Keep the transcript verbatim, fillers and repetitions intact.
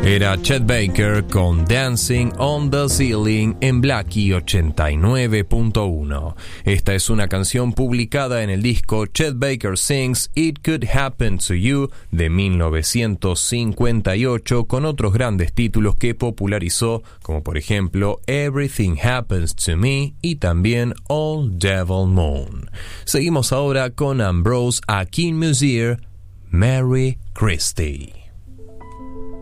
Era Chet Baker con Dancing on the Ceiling en Blackie ochenta y nueve punto uno. Esta es una canción publicada en el disco Chet Baker Sings It Could Happen to You de mil novecientos cincuenta y ocho, con otros grandes títulos que popularizó, como por ejemplo Everything Happens to Me y también Old Devil Moon. Seguimos ahora con Ambrose Akin Muzier, Mary Christie.